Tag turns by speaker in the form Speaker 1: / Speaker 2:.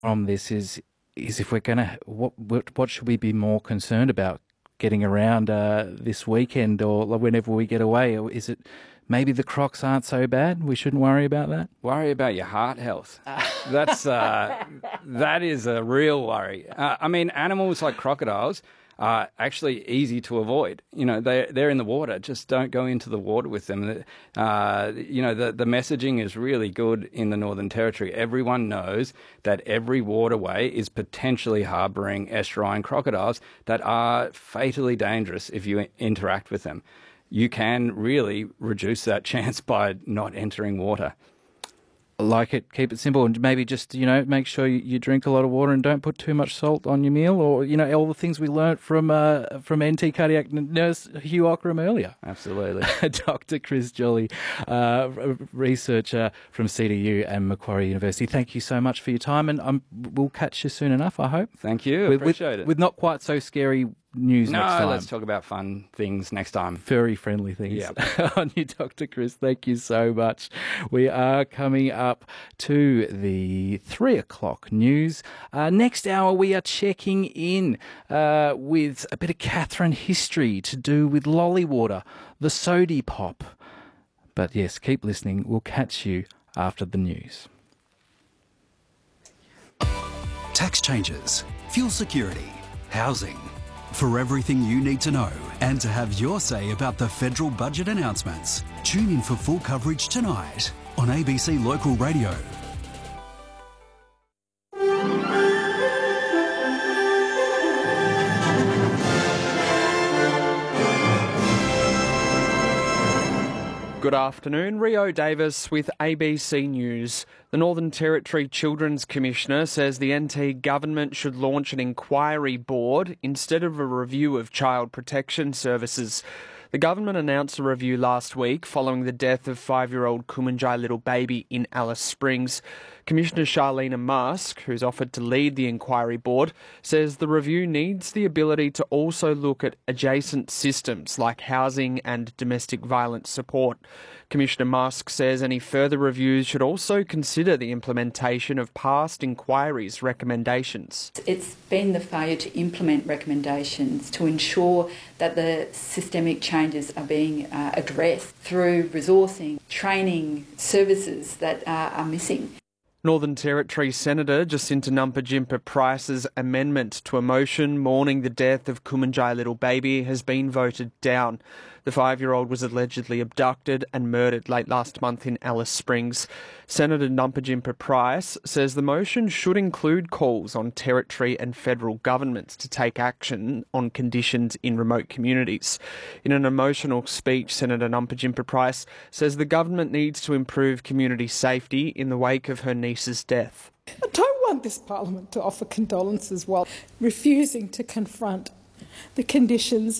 Speaker 1: from this is if we're going to, what should we be more concerned about getting around this weekend or whenever we get away? Or is it maybe the crocs aren't so bad? We shouldn't worry about that?
Speaker 2: Worry about your heart health. That is a real worry. I mean, animals like crocodiles are actually easy to avoid. You know, they're in the water. Just don't go into the water with them. The messaging is really good in the Northern Territory. Everyone knows that every waterway is potentially harbouring estuarine crocodiles that are fatally dangerous if you interact with them. You can really reduce that chance by not entering water.
Speaker 1: Like it, keep it simple, and maybe just, make sure you drink a lot of water and don't put too much salt on your meal, or, all the things we learnt from NT cardiac nurse Hugh Ockram earlier.
Speaker 2: Absolutely.
Speaker 1: Dr. Chris Jolly, researcher from CDU and Macquarie University. Thank you so much for your time, and we'll catch you soon enough, I hope.
Speaker 2: Thank you. Appreciate it.
Speaker 1: With not quite so scary news next time.
Speaker 2: No, let's talk about fun things next time.
Speaker 1: Very friendly things.
Speaker 2: Yep.
Speaker 1: On you, Dr. Chris. Thank you so much. We are coming up to the 3 o'clock news. Next hour, we are checking in with a bit of Katherine history to do with Lollywater, the sody pop. But yes, keep listening. We'll catch you after the news.
Speaker 3: Tax changes, fuel security, housing. For everything you need to know and to have your say about the federal budget announcements, tune in for full coverage tonight on ABC Local Radio.
Speaker 4: Good afternoon, Rio Davis with ABC News. The Northern Territory Children's Commissioner says the NT government should launch an inquiry board instead of a review of child protection services. The government announced a review last week following the death of 5-year-old Kumanjai little baby in Alice Springs. Commissioner Charlene Musk, who's offered to lead the inquiry board, says the review needs the ability to also look at adjacent systems like housing and domestic violence support. Commissioner Musk says any further reviews should also consider the implementation of past inquiries' recommendations.
Speaker 5: It's been the failure to implement recommendations to ensure that the systemic changes are being addressed through resourcing, training, services that are missing.
Speaker 4: Northern Territory Senator Jacinta Nampijinpa Price's amendment to a motion mourning the death of Kumanjai little baby has been voted down. The 5-year-old was allegedly abducted and murdered late last month in Alice Springs. Senator Nampijinpa Price says the motion should include calls on Territory and federal governments to take action on conditions in remote communities. In an emotional speech, Senator Nampijinpa Price says the government needs to improve community safety in the wake of her niece's death.
Speaker 6: I don't want this Parliament to offer condolences while refusing to confront the conditions